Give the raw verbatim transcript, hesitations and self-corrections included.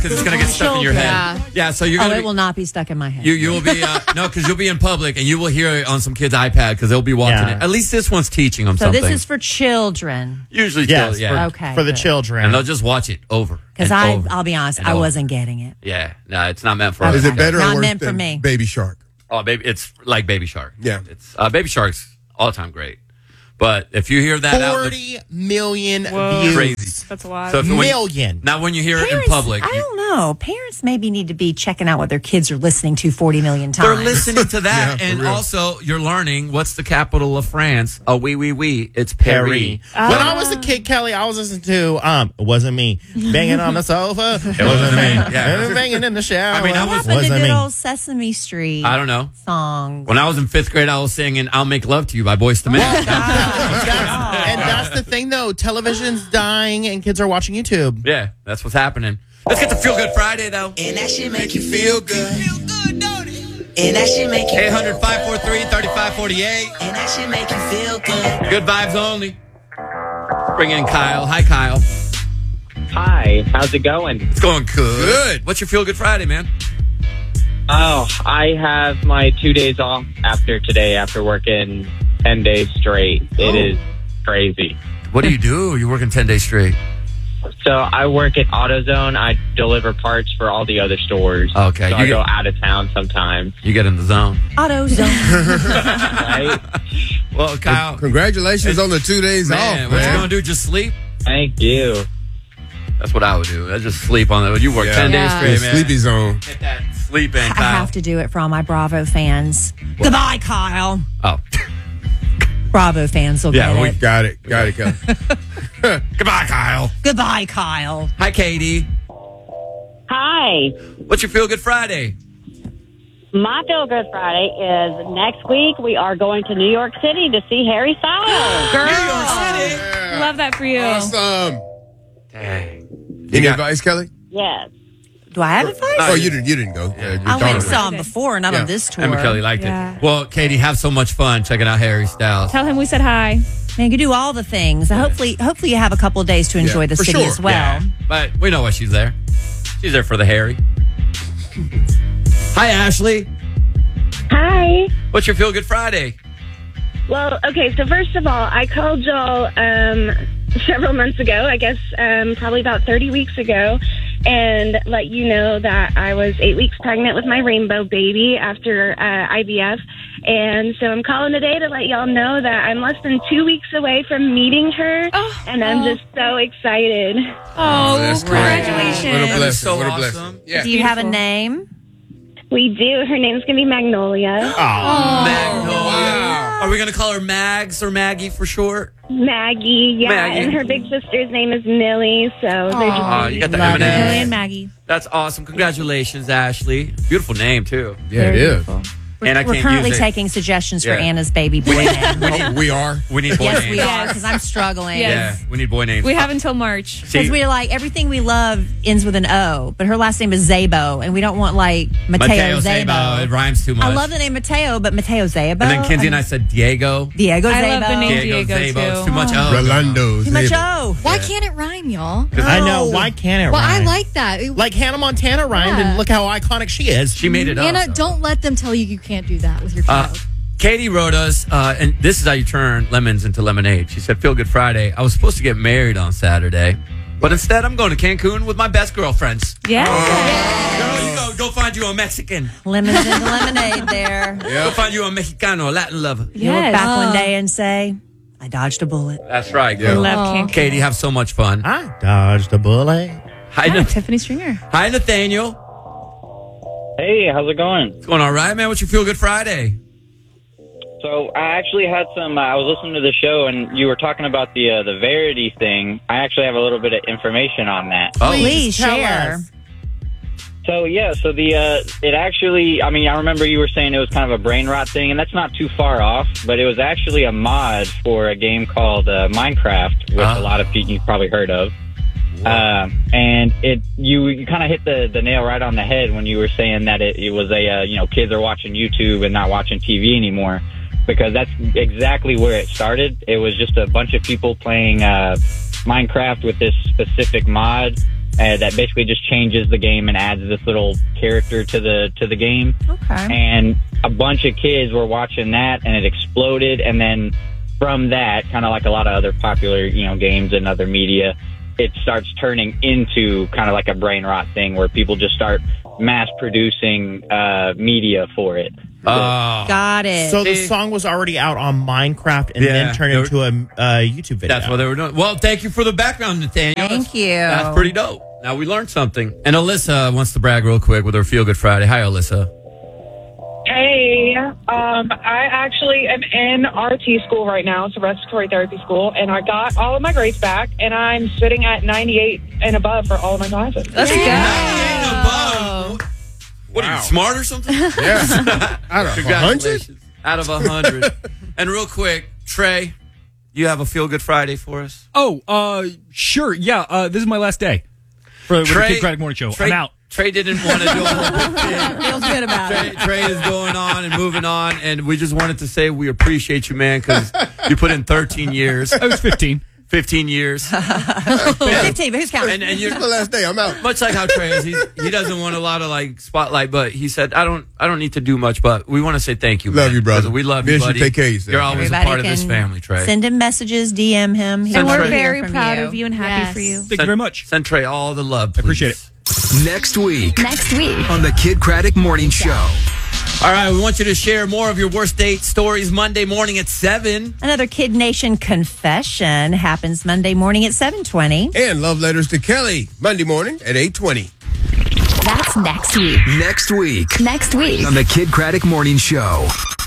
because it's going to get stuck in your head. Yeah. Yeah, so you're Oh, going to it will not be stuck in my head. You you will be uh, no, because you'll be in public and you will hear it on some kid's iPad because they'll be watching Yeah. it. At least this one's teaching them so something. this is for children. Usually, Yes, still, yeah. for, Okay, for the good. children. And they'll just watch it over. Because and I, over I'll be honest, and I over. wasn't getting it. Yeah, no, it's not meant for Okay. us. Is it better Not or worse meant for than me. Baby Shark? Oh, baby, it's like Baby Shark. Yeah. it's uh, Baby Shark's all the time great. But if you hear that out, forty million Whoa. views. crazy. That's a lot. So if, when, Million. now when you hear it in Parents, public, I you- don't know. Parents maybe need to be checking out what their kids are listening to forty million times. they're listening to that, Yeah, for and real. also you're learning what's the capital of France. Oh, oui, oui, oui. It's Paris. Perry. When I was a kid, Kelly, I was listening to um, it wasn't me banging on the sofa. It wasn't me. Yeah. And banging in the shower. I mean, I What was- happened to wasn't good me. old Sesame Street I don't know. songs? When I was in fifth grade, I was singing "I'll Make Love to You" by Boyz two Men. That's- and that's the thing, though. Television's dying, and kids are watching YouTube. Yeah, that's what's happening. Let's get to Feel Good Friday, though. And that shit make you feel good. Feel good, don't it? And that shit make you eight hundred, five four three, three five four eight. And that shit make you feel good. Good vibes only. Bring in Kyle. Hi, Kyle. Hi, how's it going? It's going good. Good. What's your Feel Good Friday, man? Oh, I have my two days off after today after working ten days straight. It is crazy. What do you do? You're working ten days straight. So I work at AutoZone. I deliver parts for all the other stores. Okay, So you I go get- out of town sometimes. You get in the zone. AutoZone. Right? Well, Kyle, Congratulations on the two days man, off, what you man. gonna do? Just sleep? Thank you. That's what I would do. I just sleep on it. You work Yeah. ten days Yeah. straight, The man. sleepy zone. Get that sleep in, I Kyle. have to do it for all my Bravo fans. Goodbye, Kyle. Oh, Bravo fans will Yeah, get we it. Got it. Got it. Got it. goodbye, Kyle. Goodbye, Kyle. Hi, Katie. Hi. What's your Feel Good Friday? My Feel Good Friday is next week we are going to New York City to see Harry Styles. Girl. New York City. Love that for you. Awesome. Dang. Any got- advice, Kelly? Yes. Do I have advice? Oh, you didn't. You didn't go. Uh, your I daughter went and went. saw him before, not Yeah. on this tour. Emma Kelly liked Yeah. it. Well, Katie, have so much fun checking out Harry Styles. Tell him we said hi. Man, you do all the things. Hopefully, hopefully you have a couple of days to enjoy Yeah, the for city sure. as well. Yeah, but we know why she's there. She's there for the Harry. Hi, Ashley. Hi. What's your Feel Good Friday? Well, okay, so first of all, I called y'all um, several months ago, I guess um, probably about thirty weeks ago, and let you know that I was eight weeks pregnant with my rainbow baby after uh, I V F. And so I'm calling today to let y'all know that I'm less than two weeks away from meeting her, Oh. and I'm just so excited. Oh, that's great. congratulations. What a That is blessing. so What a awesome. blessing. Yeah. Do you have a Beautiful. name? We do. Her name's going to be Magnolia. Oh. Magnolia. Are we going to call her Mags or Maggie for short? Maggie, yeah, Maggie. and her big sister's name is Millie, so they're just Aw, you got the Love M and it. Millie M's. and Maggie. That's awesome. Congratulations, Ashley. Beautiful name, too. Yeah, it is. And I We're can't currently use it. taking suggestions Yeah. for Anna's baby boy name. Oh, we are. We need boy Yes, names. we are, because I'm struggling. Yeah, we need boy names. We have until March. See, Because we're like, everything we love ends with an O, but her last name is Zabo, and we don't want like Mateo, Mateo Zabo. Zabo. It rhymes too much. I love the name Mateo, but Mateo Zabo. And then Kinsey and I said Diego. Diego I Zabo. love the name Diego, Diego, Zabo. too. It's too much O. Rolando. Too much Zabo. O. Why can't it rhyme, y'all? I know. Why can't it Well, I rhyme? like that. It- Like Hannah Montana rhymed, Yeah. and look how iconic she is. She made it up. Anna, don't let them tell you you can't do that with your Uh, child. Katie wrote us, uh, and this is how you turn lemons into lemonade. She said, Feel Good Friday. I was supposed to get married on Saturday, but instead I'm going to Cancun with my best girlfriends. Yeah. Girl, you go, go find you a Mexican. Lemons in the lemonade there. Go find you a Mexicano, a Latin lover. You look Yes. back one day and say, I dodged a bullet. That's right, I girl. love Cancun. Katie, have so much fun. I dodged a bullet. Hi, Hi, Nath- Tiffany Stringer. Hi, Nathaniel. Hey, how's it going? What's going on, all right, man? What's your Feel Good Friday? So I actually had some. Uh, I was listening to the show, and you were talking about the uh, the Verity thing. I actually have a little bit of information on that. Oh, Please tell share. us. So yeah, so the uh, it actually. I mean, I remember you were saying it was kind of a brain rot thing, and that's not too far off. But it was actually a mod for a game called uh, Minecraft, which Ah. a lot of people you've probably heard of. Um, and it you you kind of hit the, the nail right on the head when you were saying that it, it was a uh, you know kids are watching YouTube and not watching T V anymore. Because that's exactly where it started. It was just a bunch of people playing uh, Minecraft with this specific mod, uh, that basically just changes the game and adds this little character to the to the game. Okay. And a bunch of kids were watching that, and it exploded. And then from that, kind of like a lot of other popular, you know, games and other media, it starts turning into kind of like a brain rot thing where people just start mass producing uh, media for it. Oh. Got it. So the song was already out on Minecraft and Yeah. then turned into a uh, YouTube video. That's what they were doing. Well, thank you for the background, Nathaniel. Thank That's- you. That's pretty dope. Now we learned something. And Alyssa wants to brag real quick with her Feel Good Friday. Hi, Alyssa. Hey, um, I actually am in R T school right now. It's a respiratory therapy school, and I got all of my grades back, and I'm sitting at ninety-eight and above for all of my classes. Let's go. What are you, smart or something? Yeah. Out of a hundred? Congratulations. Out of a hundred. And real quick, Trey, you have a Feel Good Friday for us? Oh, uh, sure. Yeah, uh, this is my last day for the Trey- Kid Craddock Morning Show. Trey- I'm out. Trey didn't want to do a whole big thing. Feels good about Trey, it. Trey is going on and moving on, and we just wanted to say we appreciate you, man, because you put in thirteen years. I was fifteen. fifteen years. fifteen, but who's counting? And, and It's you're my last day. I'm out. much like how Trey is. He, he doesn't want a lot of like spotlight, but he said, "I don't, I don't need to do much, but we want to say thank you, Love man, you, brother. 'cause We love Miss you, you. buddy. Take care of yourself. You're always Everybody a part of this can family, Trey. Send him messages, D M him. He And wants we're to hear very from proud you. of you and happy Yes. for you. Thank you very much. Send Trey all the love. Please. Appreciate it. Next week Next week. on the Kid Craddock Morning Show. All right, we want you to share more of your worst date stories Monday morning at seven. Another Kid Nation confession happens Monday morning at seven twenty. And love letters to Kelly Monday morning at eight twenty. That's next week. Next week Next week. on the Kid Craddock Morning Show.